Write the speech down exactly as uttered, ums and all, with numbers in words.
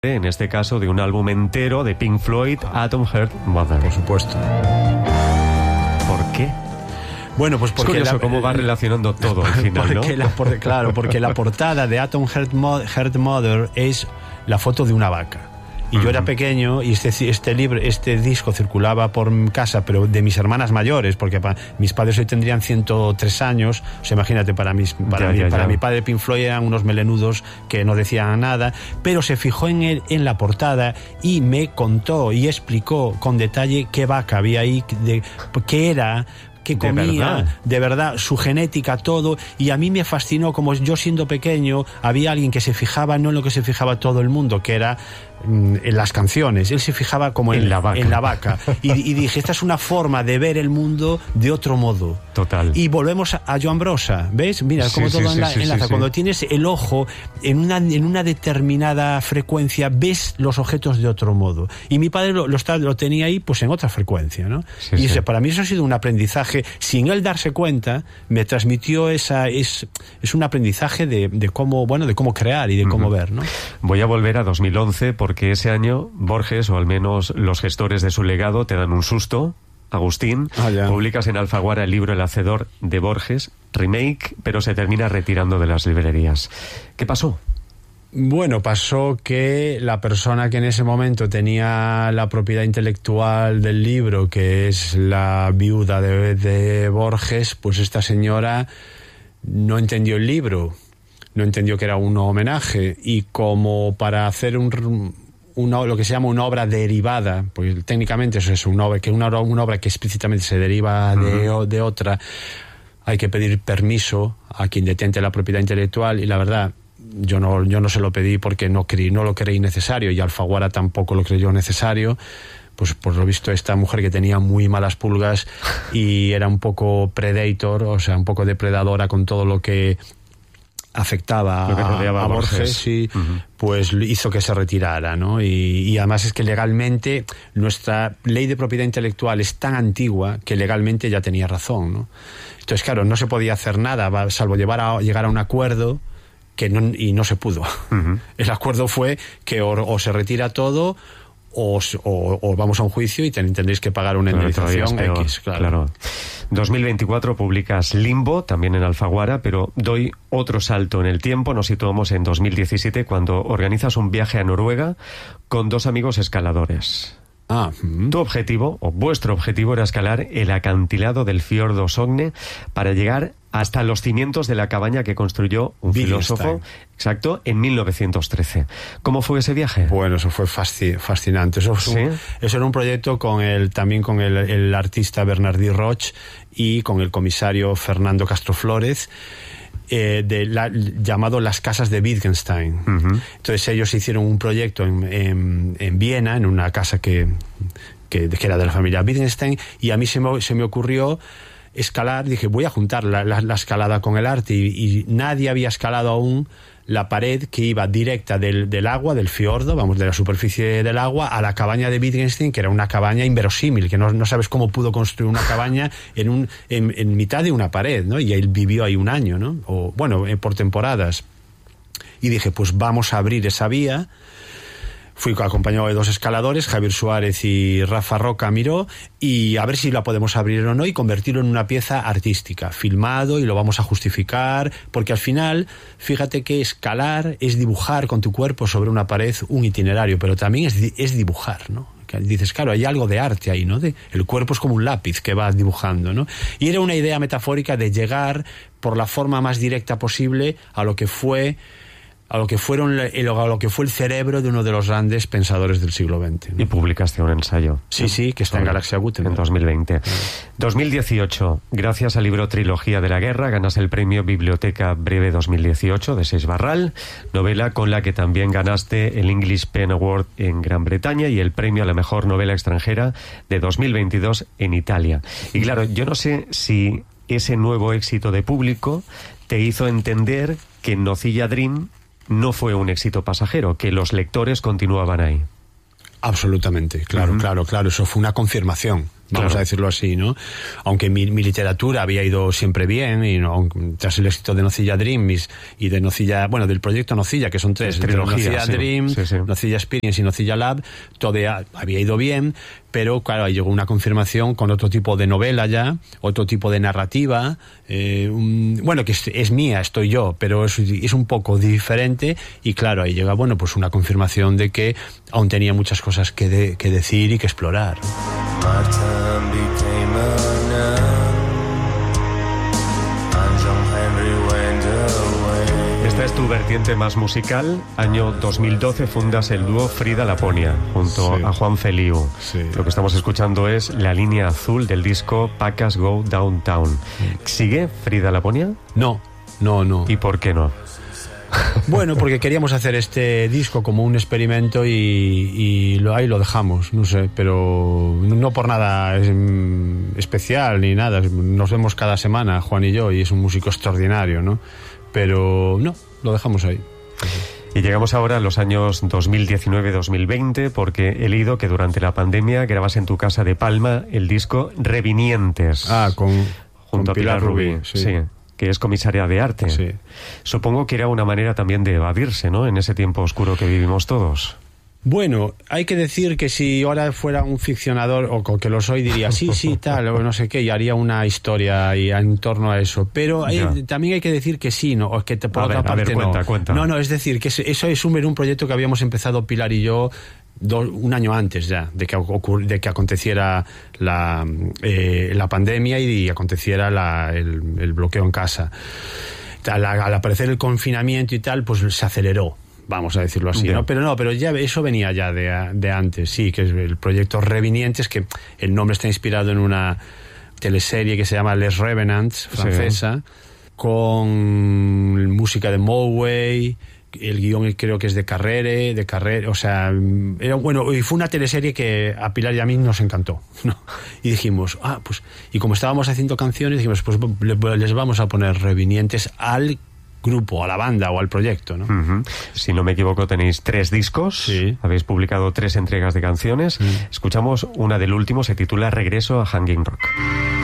en este caso de un álbum entero de Pink Floyd, Atom Heart Mother. Por supuesto. ¿Por qué? Bueno, pues porque... Es curioso la, cómo va relacionando todo al final, porque ¿no? La, por, claro, porque la portada de Atom Heart, Mo- Heart Mother es la foto de una vaca. Y yo era pequeño y este, este libro, este disco circulaba por casa, pero de mis hermanas mayores, porque pa, mis padres hoy tendrían ciento tres años. O sea, imagínate, para, mis, para, ya, mi, ya, para ya. mi padre Pink Floyd eran unos melenudos que no decían nada, pero se fijó en, el, en la portada y me contó y explicó con detalle qué vaca había ahí, de, qué era, que comía, ¿De verdad? de verdad, su genética, todo, y a mí me fascinó como yo siendo pequeño había alguien que se fijaba no en lo que se fijaba todo el mundo, que era mm, en las canciones. Él se fijaba como en, En la vaca. en la vaca. Y, y dije, esta es una forma de ver el mundo de otro modo. Total. Y volvemos a, a Joan Brossa, ¿ves? Mira, Sí, como sí, todo sí, enla- sí, sí, enlaza. sí. Cuando tienes el ojo en una, en una determinada frecuencia, ves los objetos de otro modo. Y mi padre lo, lo, está, lo tenía ahí pues en otra frecuencia, ¿no? Sí, y sí. ese, para mí eso ha sido un aprendizaje. Sin él darse cuenta, me transmitió esa... Es, es un aprendizaje de, de cómo, bueno, de cómo crear y de cómo Ujú. ver, ¿no? Voy a volver a dos mil once porque ese año Borges, o al menos los gestores de su legado, te dan un susto. Agustín, Ah, ya. publicas en Alfaguara el libro El Hacedor de Borges, remake, pero se termina retirando de las librerías. ¿Qué pasó? Bueno, pasó que la persona que en ese momento tenía la propiedad intelectual del libro, que es la viuda de, de Borges, pues esta señora no entendió el libro, no entendió que era un homenaje, y como para hacer un, una, lo que se llama una obra derivada, pues técnicamente eso es una obra que, una, una obra que explícitamente se deriva de, uh-huh. de otra, hay que pedir permiso a quien detente la propiedad intelectual, y la verdad... Yo no, yo no se lo pedí porque no, creí, no lo creí necesario, y Alfaguara tampoco lo creyó necesario. Pues por lo visto esta mujer que tenía muy malas pulgas y era un poco predator, o sea, un poco depredadora con todo lo que afectaba lo que rodeaba a, a Borges, Borges. Sí, uh-huh. Pues hizo que se retirara, ¿no? Y, y además es que legalmente nuestra ley de propiedad intelectual es tan antigua que legalmente ya tenía razón, ¿no? Entonces, claro, no se podía hacer nada salvo llevar a, llegar a un acuerdo que no, y no se pudo. Uh-huh. El acuerdo fue que o, o se retira todo o, o, o vamos a un juicio y ten, tendréis que pagar una indemnización X. Claro. claro. dos mil veinticuatro publicas Limbo, también en Alfaguara, pero doy otro salto en el tiempo. Nos situamos en dos mil diecisiete, cuando organizas un viaje a Noruega con dos amigos escaladores. Ah, uh-huh. Tu objetivo, o vuestro objetivo, era escalar el acantilado del fiordo Sogne para llegar hasta los cimientos de la cabaña que construyó un filósofo, exacto, en mil novecientos trece. ¿Cómo fue ese viaje? Bueno, eso fue fasc- fascinante. Eso, ¿Sí? un, eso era un proyecto con el, también con el, el artista Bernardí Roch y con el comisario Fernando Castro Flórez. Eh, de la, llamado Las Casas de Wittgenstein. Uh-huh. Entonces ellos hicieron un proyecto en, en, en Viena, en una casa que, que, que era de la familia Wittgenstein, y a mí se me, se me ocurrió escalar. Dije, voy a juntar la, la, la escalada con el arte, y, y nadie había escalado aún la pared que iba directa del, del agua, del fiordo, vamos, de la superficie del agua, a la cabaña de Wittgenstein, que era una cabaña inverosímil, que no, no sabes cómo pudo construir una cabaña en, un, en, en mitad de una pared, ¿no? Y él vivió ahí un año, ¿no? O, bueno, por temporadas. Y dije, pues vamos a abrir esa vía. Fui acompañado de dos escaladores, Javier Suárez y Rafa Roca Miró, y a ver si la podemos abrir o no y convertirlo en una pieza artística, filmado, y lo vamos a justificar, porque al final, fíjate que escalar es dibujar con tu cuerpo sobre una pared un itinerario, pero también es, es dibujar, ¿no? Que dices, claro, hay algo de arte ahí, ¿no? De, el cuerpo es como un lápiz que vas dibujando, ¿no? Y era una idea metafórica de llegar por la forma más directa posible a lo que fue... a lo que fueron a lo que fue el cerebro de uno de los grandes pensadores del siglo veinte, ¿no? Y publicaste un ensayo. Sí, sí, que está en Galaxia Gutenberg. En dos mil veinte. dos mil dieciocho, gracias al libro Trilogía de la Guerra, ganas el premio Biblioteca Breve dos mil dieciocho de Seix Barral, novela con la que también ganaste el English Pen Award en Gran Bretaña y el premio a la mejor novela extranjera de dos mil veintidós en Italia. Y claro, yo no sé si ese nuevo éxito de público te hizo entender que Nocilla Dream no fue un éxito pasajero, que los lectores continuaban ahí. Absolutamente, claro, uh-huh. claro, claro. Eso fue una confirmación. vamos claro. a decirlo así, ¿no? Aunque mi, mi literatura había ido siempre bien, y no, tras el éxito de Nocilla Dream y de Nocilla, bueno, del proyecto Nocilla, que son tres, trilogía, Nocilla sí. Dream, sí, sí. Nocilla Experience y Nocilla Lab, todo había ido bien, pero claro, ahí llegó una confirmación con otro tipo de novela ya, otro tipo de narrativa, eh, un, bueno, que es, es mía, estoy yo, pero es, es un poco diferente, y claro, ahí llega, bueno, pues una confirmación de que aún tenía muchas cosas que, de, que decir y que explorar. Esta es tu vertiente más musical. Año dos mil doce fundas el dúo Frida Laponia junto sí. a Juan Feliu. Sí. Lo que estamos escuchando es La línea azul del disco Pacas Go Downtown. ¿Sigue Frida Laponia? No, no, no. ¿Y por qué no? Bueno, porque queríamos hacer este disco como un experimento y, y lo, ahí lo dejamos, no sé, pero no por nada es, mm, especial ni nada. Nos vemos cada semana, Juan y yo, y es un músico extraordinario, ¿no? Pero no, lo dejamos ahí. Y llegamos ahora a los años dos mil diecinueve dos mil veinte, porque he leído que durante la pandemia grabas en tu casa de Palma el disco Revinientes. Ah, con, junto con a Pilar, Pilar Rubí, Rubí, sí. sí. que es comisaria de arte. Sí. Supongo que era una manera también de evadirse, ¿no?, en ese tiempo oscuro que vivimos todos. Bueno, hay que decir que si ahora fuera un ficcionador, o que lo soy, diría sí, sí, tal, o no sé qué, y haría una historia y en torno a eso. Pero hay, también hay que decir que sí, ¿no? O que te, por a otra ver, parte a ver, cuenta, no. Cuenta. No, no, es decir, que eso es un, un proyecto que habíamos empezado Pilar y yo do, un año antes ya de que, ocur, de que aconteciera la, eh, la pandemia y aconteciera la, el, el bloqueo en casa. Al, al aparecer el confinamiento y tal, pues se aceleró, vamos a decirlo así, ¿no? Pero no, pero ya eso venía ya de, de antes, sí, que es el proyecto Revinientes, que el nombre está inspirado en una teleserie que se llama Les Revenants, francesa, sí, con música de Moway. El guión creo que es de Carrere, de Carrere, o sea, era bueno, y fue una teleserie que a Pilar y a mí nos encantó, ¿no? Y dijimos, ah, pues, y como estábamos haciendo canciones, dijimos, pues les vamos a poner Revinientes al grupo, a la banda o al proyecto, ¿no? Uh-huh. Si no me equivoco, tenéis tres discos, sí, habéis publicado tres entregas de canciones. Sí. Escuchamos una del último, se titula Regreso a Hanging Rock.